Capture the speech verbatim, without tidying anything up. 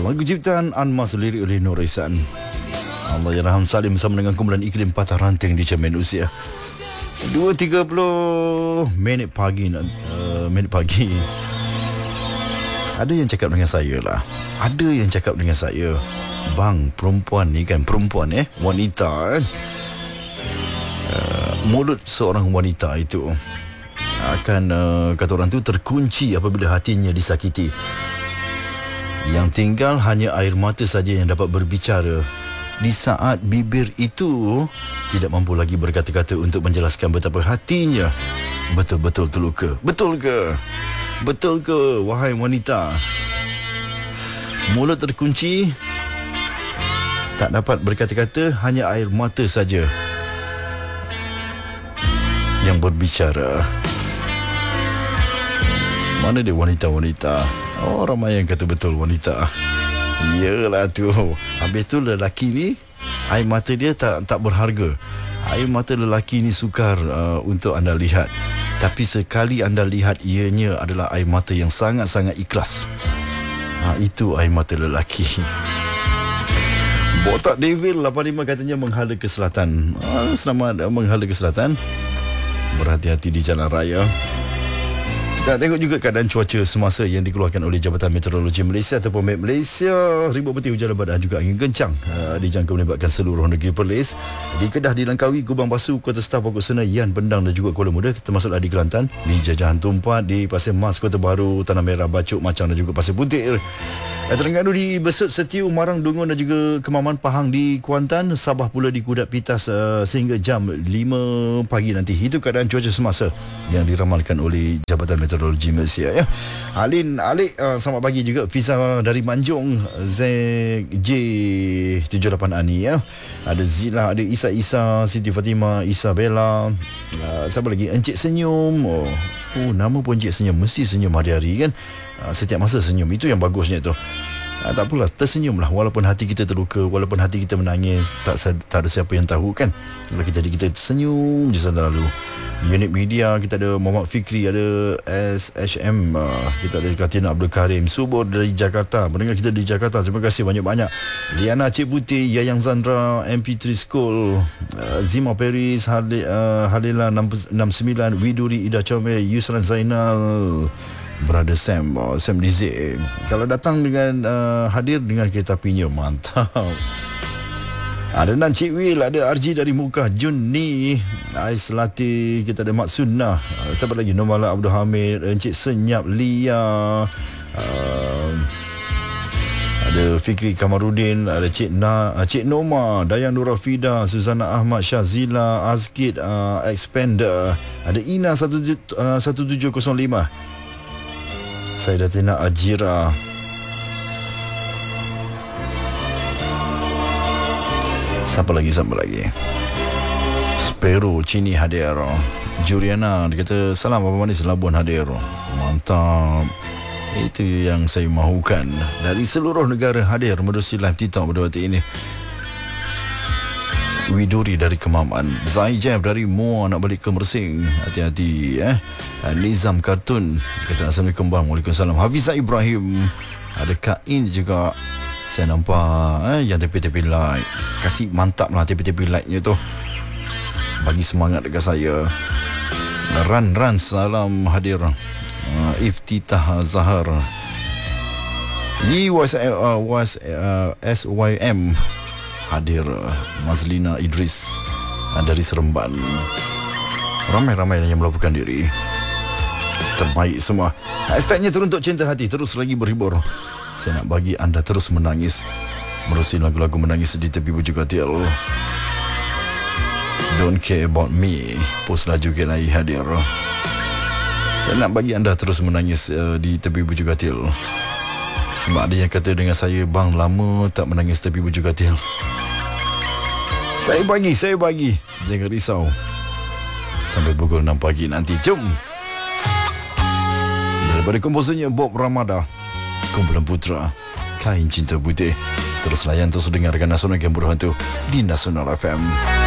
Lagu ciptaan Anmas, lirik oleh Nur Ihsan. Allah Yarham Salim bersama dengan kumpulan Iklim Patah Ranting di Cermin Usia. dua tiga puluh minit pagi uh, minit pagi. Ada yang cakap dengan saya lah. Ada yang cakap dengan saya, bang, perempuan ni kan, perempuan eh, wanita kan, uh, mulut seorang wanita itu akan uh, kata orang tu terkunci apabila hatinya disakiti. Yang tinggal hanya air mata saja yang dapat berbicara di saat bibir itu tidak mampu lagi berkata-kata untuk menjelaskan betapa hatinya betul-betul terluka. Betul ke? Betul ke, wahai wanita? Mulut terkunci, tak dapat berkata-kata, hanya air mata saja yang berbicara. Mana dia wanita-wanita? Oh, ramai yang kata betul wanita. Yelah tu. Habis tu lelaki ni, air mata dia tak tak berharga. Air mata lelaki ni sukar uh, untuk anda lihat. Tapi sekali anda lihat, ianya adalah air mata yang sangat-sangat ikhlas. Ha, itu air mata lelaki. Botak Devil lapan lima katanya menghala ke selatan. Ha, selamat menghala ke selatan. Berhati-hati di jalan raya. Kita tengok juga keadaan cuaca semasa yang dikeluarkan oleh Jabatan Meteorologi Malaysia ataupun M E T Malaysia. Ribut peti, hujan lebat dan juga angin kencang uh, dijangka menyebabkan seluruh negeri Perlis. Di Kedah, di Langkawi, Gubang Basu, Kota Staf, Pokok Senayan, Bendang dan juga Kuala Muda, termasuklah di Kelantan, di Jajahan Tumpat, di Pasir Mas, Kota Baru, Tanah Merah, Bacok, Macang dan juga Pasir Putih. Terengganu, di Besut, Setiu, Marang, Dungun dan juga Kemaman, Pahang di Kuantan, Sabah pula di Kudat Pitas uh, sehingga jam lima pagi nanti. Itu keadaan cuaca semasa yang diramalkan oleh Jabatan Meteorologi Malaysia ya. Alin, Alik, uh, selamat pagi juga. Fiza dari Manjung, Z J tujuh lapan Ani ya. Ada Zila, ada Isa Isa, Siti Fatimah, Isabella, uh, siapa lagi? Encik Senyum. Oh, oh nama pun Encik Senyum, mesti senyum hari-hari kan. Uh, setiap masa senyum, itu yang bagusnya tu. Ah, tak apalah, tersenyumlah walaupun hati kita terluka, walaupun hati kita menangis, tak tak ada siapa yang tahu kan. Kalau kita jadi kita senyum je selalu. Unit Media, kita ada Muhammad Fikri, ada S H M, uh, kita ada Katina Abdul Karim, Subur dari Jakarta, mendengar kita di Jakarta, terima kasih banyak-banyak. Liana Cik Putih, Yayang Zandra, M P tiga School, uh, Zima Paris, Halil, uh, Halila enam puluh sembilan, Widuri, Ida Comel, Yusran Zainal, Brother Sam, oh, Sam Dizik. Kalau datang dengan uh, hadir dengan kereta apinya, mantap. Ada Nan Cik Will, ada R J dari Mukah, Jun Ni, Ais Lati, kita ada Mak Sunnah, uh, siapa lagi? Nomala Abdul Hamid, Encik Senyap, Lia, uh, ada Fikri Kamarudin, ada Cik Na, uh, Cik Noma, Dayan Nurafida, Suzana Ahmad, Syazila, Azkid, uh, Expander, ada Ina satu tujuh kosong lima, Saidatina Ajira, siapa lagi, siapa lagi? Spero, Cini hadir. Juriana, dia kata, salam apa manis Labuan hadir. Mantap. Itu yang saya mahukan. Dari seluruh negara hadir menerusi live TikTok pada waktu ini. Widuri dari Kemaman, Zai Jeff dari Muar nak balik ke Mersing, hati-hati eh. Nizam Kartun, dia kata Assalamualaikum bang. Waalaikumsalam. Hafizah Ibrahim, ada Kain juga. Saya nampak eh, yang tepi-tepi light. Kasih mantap lah tepi-tepi lightnya tu, bagi semangat dekat saya. Ran-ran, salam hadir. uh, Iftitah Zahar, Yi was, uh, was uh, S Y M hadir. Mazlina Idris uh, dari Seremban. Ramai-ramai yang melakukan diri. Terbaik semua. Hashtagnya teruntuk cinta hati, terus lagi berhibur. Saya nak bagi anda terus menangis, menerusi lagu-lagu menangis di tepi Bujuk Katil. Don't care about me, post laju ke lagi hadir. Saya nak bagi anda terus menangis uh, di tepi Bujuk Katil. Sebab ada yang kata dengan saya, bang, lama tak menangis tepi Bujuk Katil. Saya bagi, saya bagi. Jangan risau. Sampai pukul enam pagi nanti. Jom. Daripada komposernya Bob Ramada, kumpulan Putra, Kain Cinta Putih. Terus layan, terus dengarkan Nasional Game Berhantu di Nasional F M.